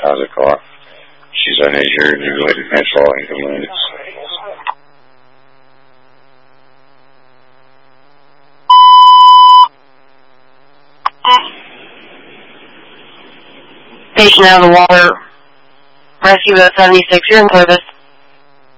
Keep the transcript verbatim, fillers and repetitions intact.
How's it going? She's uninjured, related mental inconvenience. Patient out of the water. Rescue at seventy-six, you're in service.